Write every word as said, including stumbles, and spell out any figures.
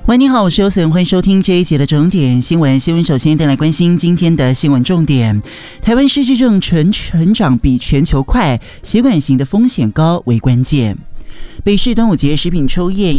喂，你好，我是尤森，欢迎收听这一节的整点新闻。新闻首先带来关心今天的新闻重点：台湾失智症成成长比全球快，血管型的风险高为关键。北市端午节食品抽验